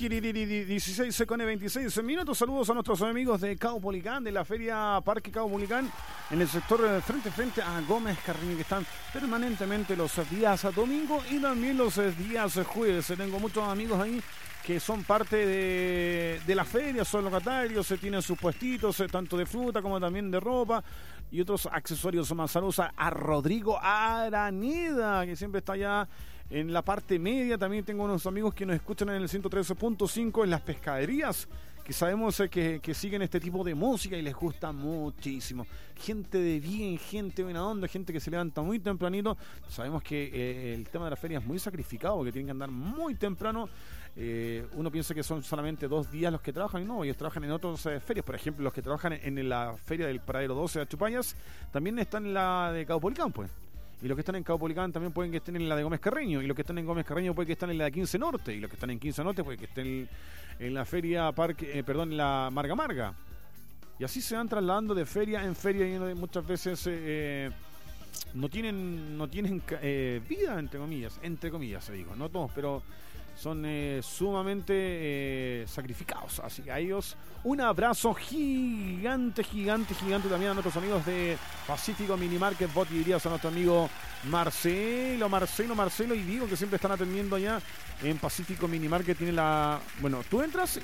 16:26 minutos. Saludos a nuestros amigos de Caupolicán, de la Feria Parque Caupolicán, en el sector frente a Gómez Carreño, que están permanentemente los días domingo y también los días jueves. Tengo muchos amigos ahí que son parte de la feria, son locatarios, tienen sus puestitos, tanto de fruta como también de ropa y otros accesorios más. Saludos a Rodrigo Araneda, que siempre está allá en la parte media. También tengo unos amigos que nos escuchan en el 113.5 en las pescaderías, que sabemos que siguen este tipo de música y les gusta muchísimo. Gente de bien, gente buena onda, gente que se levanta muy tempranito. Sabemos que el tema de la feria es muy sacrificado, que tienen que andar muy temprano. Uno piensa que son solamente 2 días los que trabajan, y no, ellos trabajan en otras ferias. Por ejemplo, los que trabajan en la feria del Paradero 12 de Achupayas también están en la de Caupolicán, pues. Y los que están en Caupolicán también pueden que estén en la de Gómez Carreño. Y los que están en Gómez Carreño pueden que estén en la de 15 Norte. Y los que están en 15 Norte pueden que estén en la feria Parque, en la Marga Marga. Y así se van trasladando de feria en feria, y muchas veces no tienen vida, entre comillas se digo, no todos, pero son sumamente sacrificados. Así que a ellos un abrazo gigante también a nuestros amigos de Pacífico Mini Market. Vos dirías a nuestro amigo Marcelo y Diego, que siempre están atendiendo allá en Pacífico Mini Market. Tiene bueno, tú entras